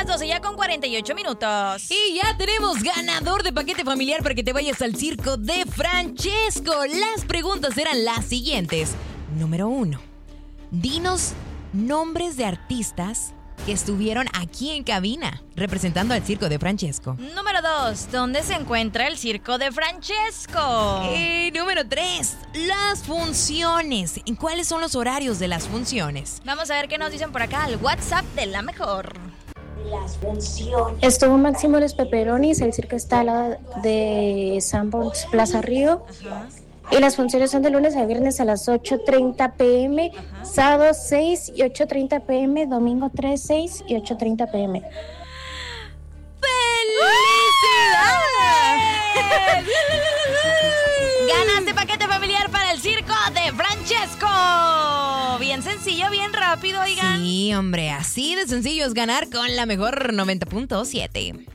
las 12 ya con 48 minutos. Y ya tenemos ganador de paquete familiar para que te vayas al circo de Francesco. Las preguntas eran las siguientes. Número 1. Dinos nombres de artistas que estuvieron aquí en cabina representando al circo de Francesco. Número 2. ¿Dónde se encuentra el circo de Francesco? Número 3. Las funciones. ¿En cuáles son los horarios de las funciones? Vamos a ver qué nos dicen por acá al WhatsApp de La Mejor. Las funciones. Estuvo Máximo Los Pepperonis, el circo está al lado de Sanborns Plaza Río. Ajá. Y las funciones son de lunes a viernes a las 8:30 p.m., sábado 6 y 8:30 p.m., domingo 3, 6 y 8:30 p.m. ¡Felicidades! Ganaste paquete familiar para el circo de Francesco. Bien sencillo, bien rápido, oigan. Sí, hombre, así de sencillo es ganar con La Mejor 90.7.